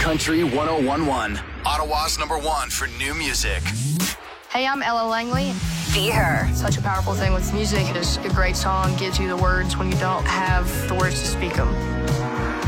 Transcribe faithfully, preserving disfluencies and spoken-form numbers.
Country one oh one point one. Ottawa's number one for new music. Hey, I'm Ella Langley. Be Her. Such a powerful thing with music is a great song gives you the words when you don't have the words to speak them.